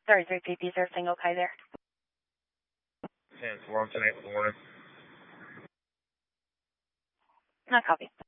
Sorry, 3PP, is everything okay there? 10-4 on 10-8 in the morning. No copy.